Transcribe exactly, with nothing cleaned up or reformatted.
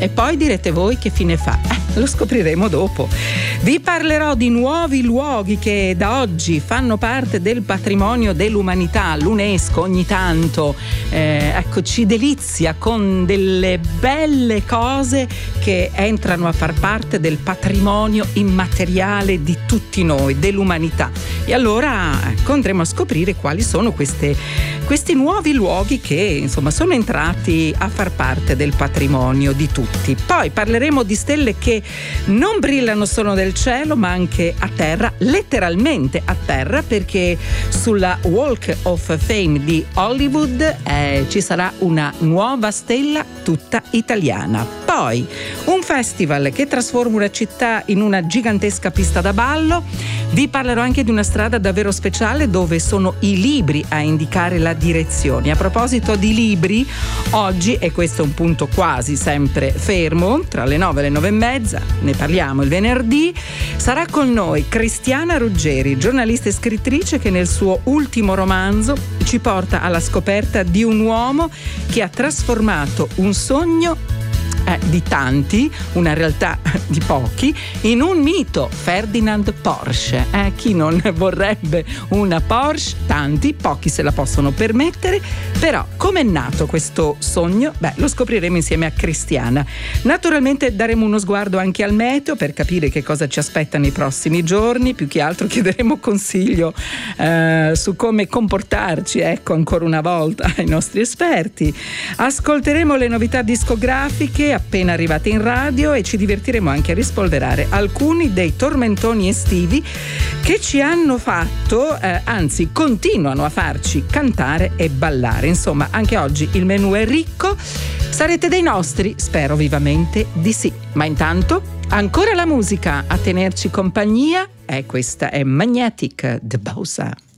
E poi direte voi che fine fa? Eh, lo scopriremo dopo. Vi parlerò di nuovi luoghi che da oggi fanno parte del patrimonio dell'umanità. L'UNESCO ogni tanto eh, ecco, ci delizia con delle belle cose che entrano a far parte del patrimonio immateriale di tutti noi, dell'umanità. E allora ecco, andremo a scoprire quali sono queste, questi nuovi luoghi che insomma sono entrati a far parte del patrimonio di tutti. Poi parleremo di stelle che non brillano solo nel cielo ma anche a terra, letteralmente a terra, perché sulla Walk of Fame di Hollywood eh, ci sarà una nuova stella tutta italiana. Poi un festival che trasforma una città in una gigantesca pista da ballo. Vi parlerò anche di una strada davvero speciale dove sono i libri a indicare la direzione. A proposito di libri, oggi, e questo è un punto quasi sempre fermo, tra le nove e le nove e mezza, ne parliamo il venerdì, sarà con noi Cristiana Ruggeri, giornalista e scrittrice che nel suo ultimo romanzo ci porta alla scoperta di un uomo che ha trasformato un sogno Eh, di tanti, una realtà di pochi, in un mito, Ferdinand Porsche. Eh, chi non vorrebbe una Porsche? Tanti, pochi se la possono permettere. Però com'è nato questo sogno? Beh, lo scopriremo insieme a Cristiana. Naturalmente daremo uno sguardo anche al meteo per capire che cosa ci aspetta nei prossimi giorni. Più che altro chiederemo consiglio eh, su come comportarci, ecco, ancora una volta ai nostri esperti. Ascolteremo le novità discografiche appena arrivate in radio e ci divertiremo anche a rispolverare alcuni dei tormentoni estivi che ci hanno fatto, eh, anzi continuano a farci cantare e ballare. Insomma, anche oggi il menù è ricco. Sarete dei nostri? Spero vivamente di sì. Ma intanto ancora la musica a tenerci compagnia. E questa è Magnetic, The Bossa.